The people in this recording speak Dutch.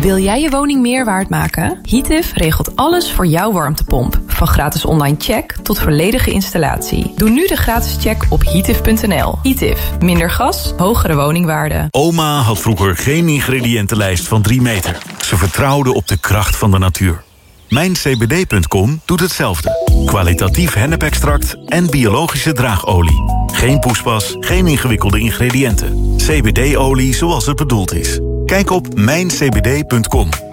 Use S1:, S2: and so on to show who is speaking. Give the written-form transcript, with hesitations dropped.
S1: Wil jij je woning meer waard maken? Heative regelt alles voor jouw warmtepomp. Van gratis online check tot volledige installatie. Doe nu de gratis check op heative.nl. Heative. Minder gas, hogere woningwaarde.
S2: Oma had vroeger geen ingrediëntenlijst van 3 meter. Ze vertrouwde op de kracht van de natuur. Mijncbd.com doet hetzelfde. Kwalitatief hennepextract en biologische draagolie. Geen poespas, geen ingewikkelde ingrediënten. CBD-olie zoals het bedoeld is. Kijk op mijncbd.com.